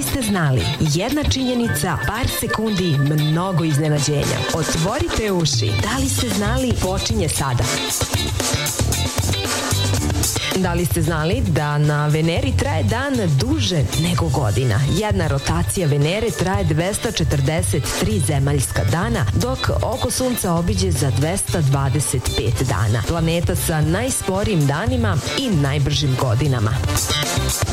li ste znali? Jedna činjenica, par sekundi, mnogo iznenađenja. Otvorite uši. Da li ste znali? Počinje sada. Da li ste znali da na Veneri traje dan duže nego godina? Jedna rotacija Venere traje 243 zemaljska dana, dok oko Sunca obiđe za 225 dana. Planeta sa najsporijim danima i najbržim godinama.